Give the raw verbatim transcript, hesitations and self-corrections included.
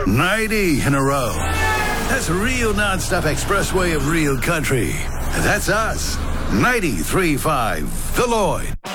ninety in a row. That's a real non-stop expressway of real country. That's us. ninety-three point five, The Lloyd.